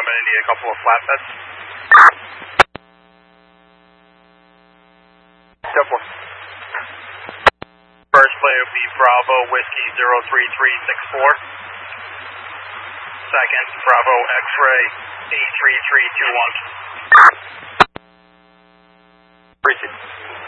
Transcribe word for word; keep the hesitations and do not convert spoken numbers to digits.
going to need a couple of flatbeds. Double. First play will be Bravo Whiskey zero three three six four. Second, Bravo X-Ray eight three three two one. Appreciate it.